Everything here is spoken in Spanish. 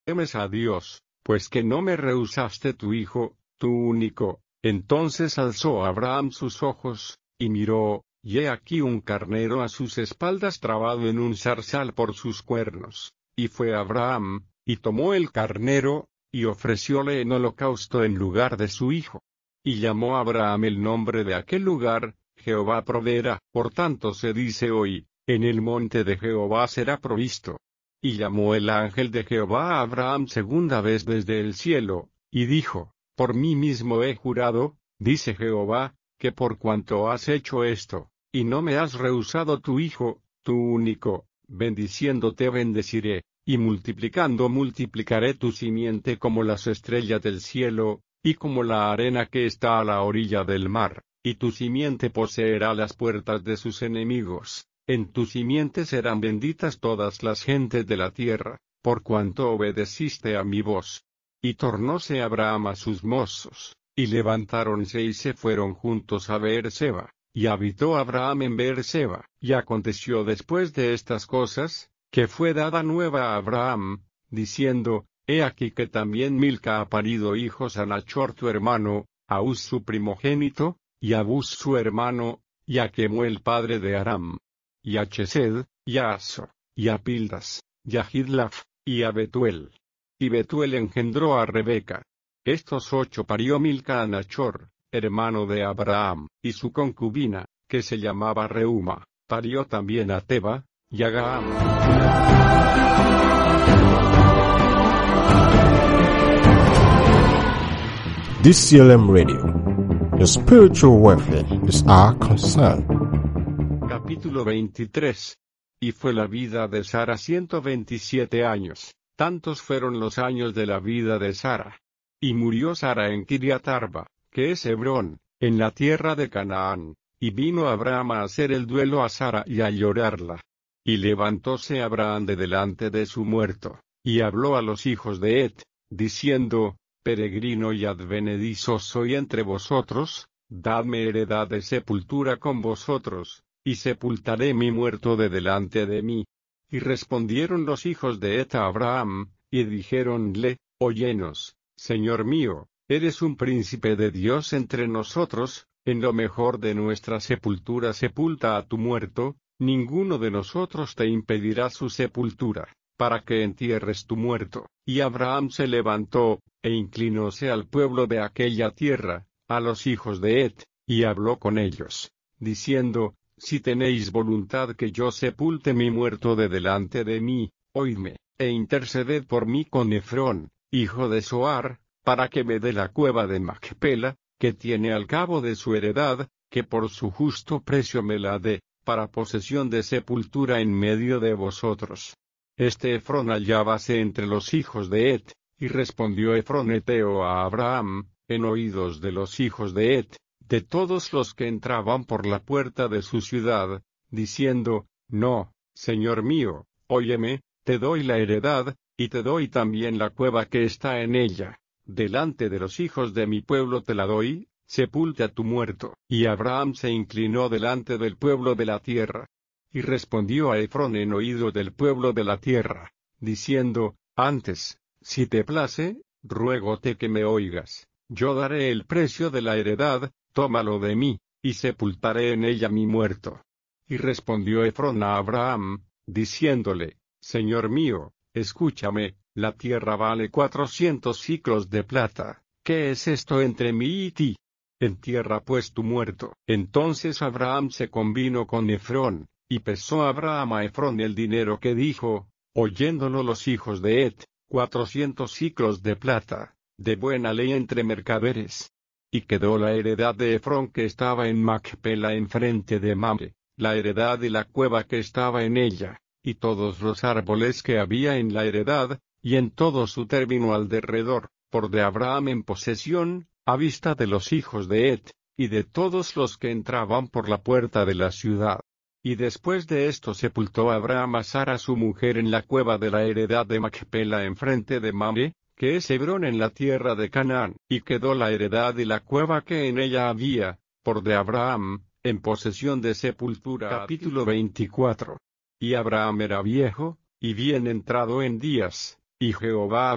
temes a Dios, pues que no me rehusaste tu hijo, tu único. Entonces alzó Abraham sus ojos, y miró, y he aquí un carnero a sus espaldas trabado en un zarzal por sus cuernos. Y fue Abraham, y tomó el carnero, y ofrecióle en holocausto en lugar de su hijo. Y llamó Abraham el nombre de aquel lugar, Jehová proveerá. Por tanto se dice hoy, en el monte de Jehová será provisto. Y llamó el ángel de Jehová a Abraham segunda vez desde el cielo, y dijo, por mí mismo he jurado, dice Jehová, que por cuanto has hecho esto, y no me has rehusado tu hijo, tu único, bendiciéndote bendeciré, y multiplicando multiplicaré tu simiente como las estrellas del cielo, y como la arena que está a la orilla del mar, y tu simiente poseerá las puertas de sus enemigos. En tu simiente serán benditas todas las gentes de la tierra, por cuanto obedeciste a mi voz. Y tornóse Abraham a sus mozos, y levantáronse y se fueron juntos a Beerseba, y habitó Abraham en Beerseba. Y aconteció después de estas cosas, que fue dada nueva a Abraham, diciendo, he aquí que también Milca ha parido hijos a Nachor tu hermano, a Uz su primogénito, y a Buz su hermano, y a Kemuel padre de Aram, y a Chesed, y a Aso, y a Pildas, y a Jidlaf, y a Betuel. Y Betuel engendró a Rebeca. Estos 8 parió Milca a Nachor, hermano de Abraham, y su concubina, que se llamaba Reuma, parió también a Teba, y a Gaham. DCLM Radio. Your spiritual welfare is our concern. Capítulo 23. Y fue la vida de Sara 127 años. Tantos fueron los años de la vida de Sara. Y murió Sara en Kiriat Arba, que es Hebrón, en la tierra de Canaán. Y vino Abraham a hacer el duelo a Sara y a llorarla. Y levantóse Abraham de delante de su muerto, y habló a los hijos de Het, diciendo, peregrino y advenedizo soy entre vosotros, dadme heredad de sepultura con vosotros, y sepultaré mi muerto de delante de mí. Y respondieron los hijos de Het a Abraham, y dijéronle, óyenos, Señor mío, eres un príncipe de Dios entre nosotros, en lo mejor de nuestra sepultura sepulta a tu muerto, ninguno de nosotros te impedirá su sepultura, para que entierres tu muerto. Y Abraham se levantó, e inclinóse al pueblo de aquella tierra, a los hijos de Het, y habló con ellos, diciendo, si tenéis voluntad que yo sepulte mi muerto de delante de mí, oídme, e interceded por mí con Efrón, hijo de Zoar, para que me dé la cueva de Macpela, que tiene al cabo de su heredad, que por su justo precio me la dé, para posesión de sepultura en medio de vosotros. Este Efrón hallábase entre los hijos de Het, y respondió Efrón heteo a Abraham, en oídos de los hijos de Het, de todos los que entraban por la puerta de su ciudad, diciendo, no, Señor mío, óyeme, te doy la heredad, y te doy también la cueva que está en ella, delante de los hijos de mi pueblo te la doy, sepulta tu muerto. Y Abraham se inclinó delante del pueblo de la tierra, y respondió a Efrón en oído del pueblo de la tierra, diciendo, antes, si te place, ruégote que me oigas, yo daré el precio de la heredad, tómalo de mí, y sepultaré en ella mi muerto. Y respondió Efrón a Abraham, diciéndole, Señor mío, escúchame, la tierra vale 400 siclos de plata, ¿qué es esto entre mí y ti? Entierra pues tu muerto. Entonces Abraham se convino con Efrón, y pesó Abraham a Efrón el dinero que dijo, oyéndolo los hijos de Het, 400 siclos de plata, de buena ley entre mercaderes. Y quedó la heredad de Efrón que estaba en Macpela enfrente de Mamre, la heredad y la cueva que estaba en ella, y todos los árboles que había en la heredad, y en todo su término alrededor, por de Abraham en posesión, a vista de los hijos de Het, y de todos los que entraban por la puerta de la ciudad. Y después de esto sepultó Abraham a Sara su mujer en la cueva de la heredad de Macpela enfrente de Mamre, que es Hebrón en la tierra de Canaán, y quedó la heredad y la cueva que en ella había, por de Abraham, en posesión de sepultura. Capítulo 24. Y Abraham era viejo, y bien entrado en días, y Jehová